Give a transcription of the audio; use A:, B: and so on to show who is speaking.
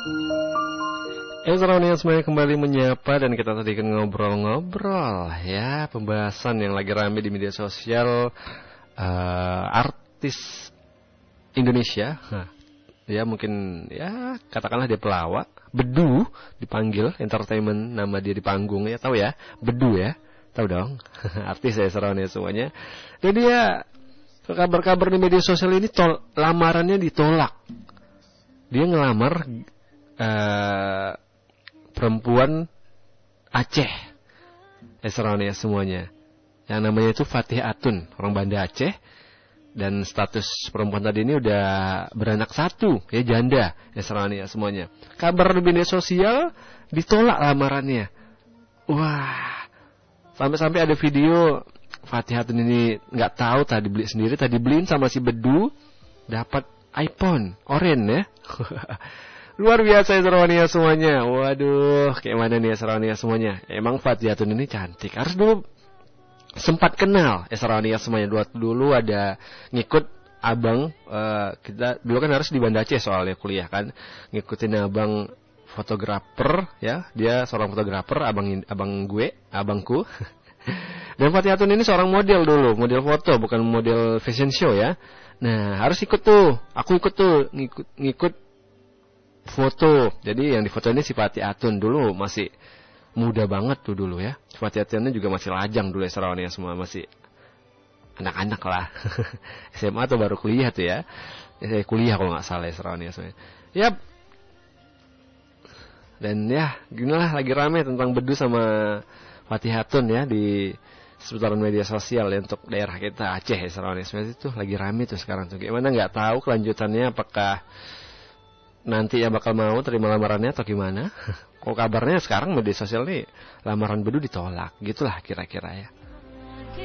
A: Semuanya semuanya kembali menyapa dan kita tadi kan ngobrol-ngobrol ya, pembahasan yang lagi rame di media sosial, artis Indonesia, ya mungkin ya katakanlah dia pelawak, Bedu dipanggil entertainment, nama dia di panggung ya, tahu ya, Bedu ya, tahu dong, artis ya semuanya semuanya. Dan dia kabar-kabar di media sosial ini lamarannya ditolak, dia ngelamar perempuan Aceh, ya semuanya. Yang namanya itu Fatih Atun, orang Banda Aceh. Dan status perempuan tadi ini udah beranak satu, ya janda, ya semuanya. Kabar di media sosial ditolak lamarannya. Wah, sampai-sampai ada video Fatih Atun ini nggak tahu tadi beli sendiri, tadi beliin sama si Bedu, dapat iPhone oren ya. Luar biasa ya semuanya. Waduh, kayak mana nih ya semuanya. Emang Fathiatun ini cantik. Harus dulu sempat kenal ya semuanya. Dulu ada ngikut abang, kita dulu kan harus di Banda Aceh soalnya kuliah kan. Ngikutin abang fotografer ya. Dia seorang fotografer, abangku. Dan Fathiatun ini seorang model dulu, model foto, bukan model fashion show ya. Nah, harus ikut tuh. Aku ikut tuh, ngikut foto. Jadi yang di foto ini si Fatih Atun dulu masih muda banget tuh dulu ya. Fatih Atunnya juga masih lajang dulu ya semua, masih anak-anak lah. SMA atau baru kuliah tuh ya. Kuliah kalau nggak salah ya semuanya. Yap. Dan ya, ginilah lagi rame tentang Bedu sama Fatih Atun ya di seputaran media sosial ya, untuk daerah kita Aceh ya semuanya itu lagi rame tuh sekarang tuh. Gimana nggak tahu kelanjutannya, apakah nanti ya bakal mau terima lamarannya atau gimana? Kok kabarnya sekarang media sosial nih lamaran Bedu ditolak, gitulah kira-kira ya.